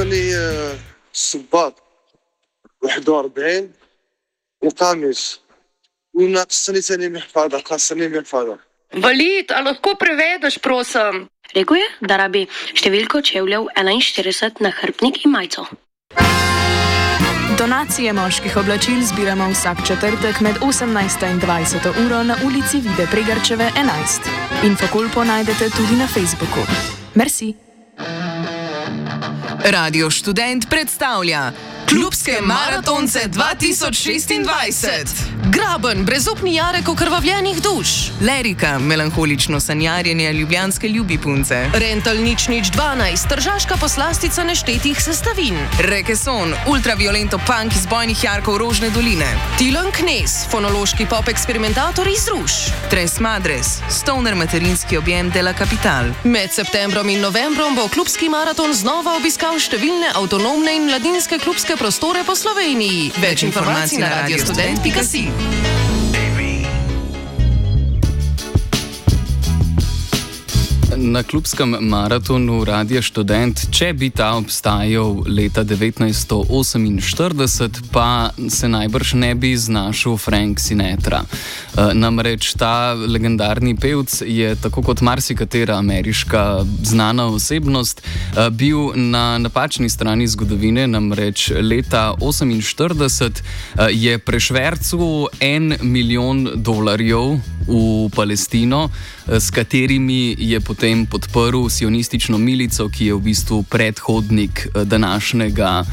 عطاني الصباط 41 وقميص وناقصني ثاني محفظة خاصني محفظة. Valid, a lahko prevedeš, prosim? Rekel je, da rabi številko čevljev 41 na hrbtnik in majico. Donacije moških oblačil zbiramo vsak četrtek med 18. in 20. uro na ulici Vide Pregarčeve 11. Infokulpo najdete tudi na Facebooku. Merci. Radio Študent predstavlja Klubske maratonce 2026. Graben, brezupni Jarek okrvavljenih duš. Lerika, melanholično sanjarjenje ljubljanske ljubipunce. Rental nič 12, tržaška poslastica neštetih sestavin. Rekeson, ultraviolento punk iz bojnih jarkov Rožne doline. Tilan Knez, fonološki pop eksperimentator iz Ruš. Tres Madres, stoner materinski objem de la Capital. Med septembrom in novembrom bo klubski maraton znova obiskal številne avtonomne in mladinske klubske prostore po Sloveniji. Več informacij na radiostudent.si. Na klubskem maratonu Radia Študent, če bi ta obstajal leta 1948, pa se najbrž ne bi znašel Frank Sinatra. Namreč ta legendarni pevc je, tako kot marsikatera ameriška znana osebnost, bil na napačni strani zgodovine. Namreč leta 1948 je prešvercil $1 milijon v Palestino, s katerimi je potem podprl sionistično milico, ki je v bistvu predhodnik današnjega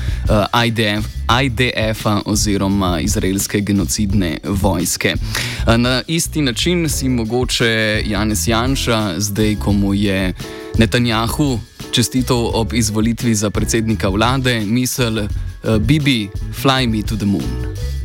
IDF-a oziroma izraelske genocidne vojske. Na isti način si mogoče Janez Janša, zdaj ko mu je Netanjahu čestital ob izvolitvi za predsednika vlade, misel Bibi, fly me to the moon.